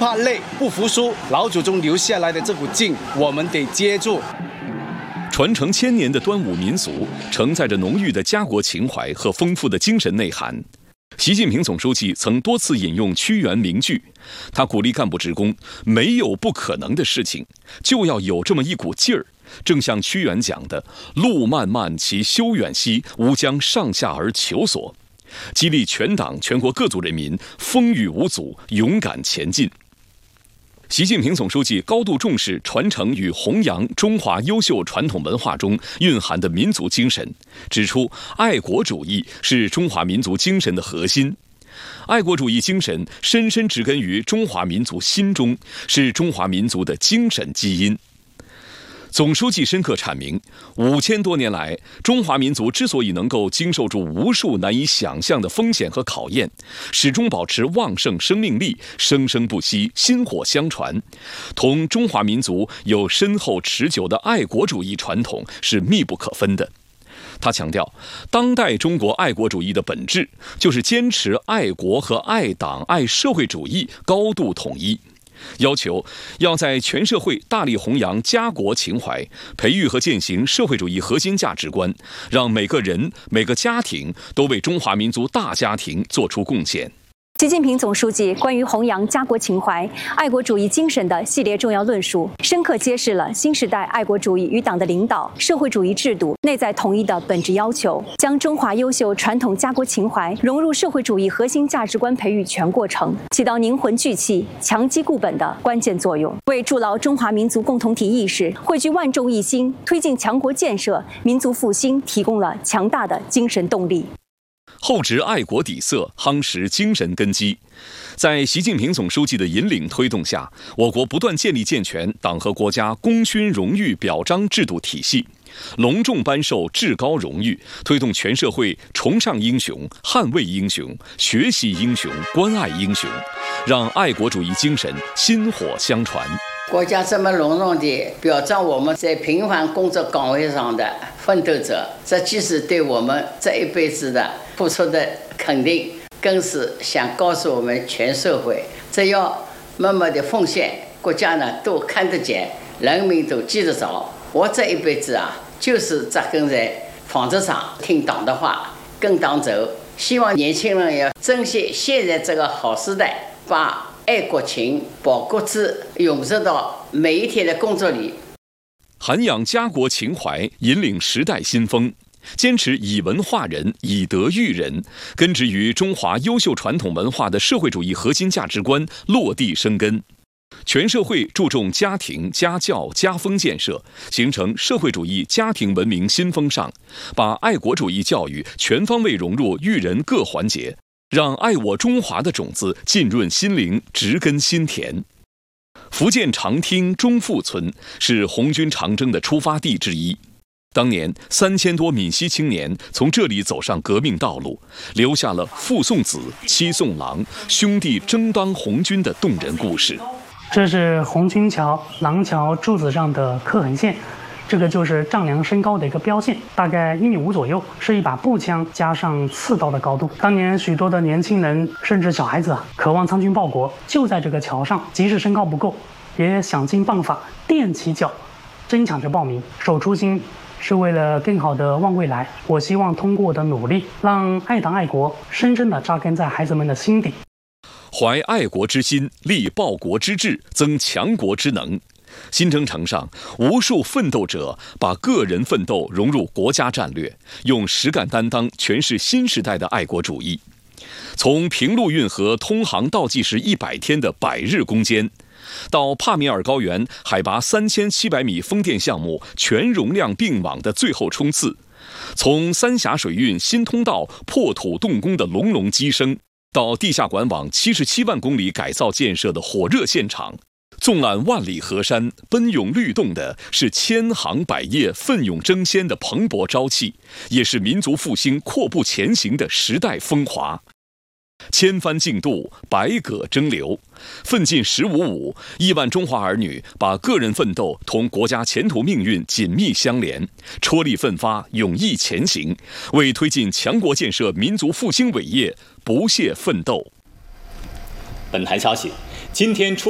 怕累，不服输。老祖宗留下来的这股劲，我们得接住。 传承千年的端午民俗，承载着浓郁的家国情怀和丰富的精神内涵。习近平总书记曾多次引用屈原名句，他鼓励干部职工，没有不可能的事情，就要有这么一股劲儿。正像屈原讲的“路漫漫其修远兮，吾将上下而求索”，激励全党全国各族人民风雨无阻，勇敢前进。习近平总书记高度重视传承与弘扬中华优秀传统文化中蕴含的民族精神，指出爱国主义是中华民族精神的核心。爱国主义精神深深植根于中华民族心中，是中华民族的精神基因。总书记深刻阐明，5000多年来，中华民族之所以能够经受住无数难以想象的风险和考验，始终保持旺盛生命力，生生不息，薪火相传，同中华民族有深厚持久的爱国主义传统是密不可分的。他强调，当代中国爱国主义的本质就是坚持爱国和爱党、爱社会主义高度统一，要求要在全社会大力弘扬家国情怀，培育和践行社会主义核心价值观，让每个人、每个家庭都为中华民族大家庭做出贡献。 习近平总书记关于弘扬家国情怀、爱国主义精神的系列重要论述，深刻揭示了新时代爱国主义与党的领导、社会主义制度内在统一的本质要求，将中华优秀传统家国情怀融入社会主义核心价值观培育全过程，起到凝魂聚气、强基固本的关键作用，为筑牢中华民族共同体意识、汇聚万众一心、推进强国建设、民族复兴提供了强大的精神动力。 厚植爱国底色，夯实精神根基。在习近平总书记的引领推动下，我国不断建立健全党和国家功勋荣誉表彰制度体系，隆重颁授至高荣誉，推动全社会崇尚英雄、捍卫英雄、学习英雄、关爱英雄，让爱国主义精神薪火相传。 国家这么隆重地表彰我们在平凡工作岗位上的奋斗者，这既是对我们这一辈子的付出的肯定，更是想告诉我们全社会，只要默默的奉献，国家呢都看得见，人民都记得着。我这一辈子就是扎根在纺织厂，听党的话，跟党走。希望年轻人要珍惜现在这个好时代，把爱国情、保国志涌入到每一天的工作里， 涵养家国情怀，引领时代新风，坚持以文化人、以德育人，根植于中华优秀传统文化的社会主义核心价值观落地生根。全社会注重家庭、家教、家风建设，形成社会主义家庭文明新风尚，把爱国主义教育全方位融入育人各环节，让爱我中华的种子浸润心灵，植根心田。福建长汀中富村是红军长征的出发地之一，当年3000多闽西青年从这里走上革命道路，留下了父送子、妻送郎、兄弟争当红军的动人故事。 这是红军桥、廊桥柱子上的刻痕线，这个就是丈量身高的一个标线，大概1.5米左右，是一把步枪加上刺刀的高度。当年许多的年轻人甚至小孩子渴望参军报国，就在这个桥上，即使身高不够，也想尽办法踮起脚，争抢着报名。守初心是为了更好的望未来。我希望通过我的努力，让爱党爱国深深地扎根在孩子们的心底。 怀爱国之心，立报国之志，增强国之能。新征程上，无数奋斗者把个人奋斗融入国家战略，用实干担当诠释新时代的爱国主义。从平陆运河通航倒计时100天的100日攻坚，到帕米尔高原海拔3700米风电项目全容量并网的最后冲刺，从三峡水运新通道破土动工的隆隆机声，到地下管网77万公里改造建设的火热现场，纵览万里河山，奔涌律动的是千行百业奋勇争先的蓬勃朝气，也是民族复兴阔步前行的时代风华。千帆竞渡，百舸争流，奋进15-5，亿万中华儿女把个人奋斗同国家前途命运紧密相连，踔厉奋发，勇毅前行，为推进强国建设民族复兴伟业不懈奋斗。 本台消息，今天出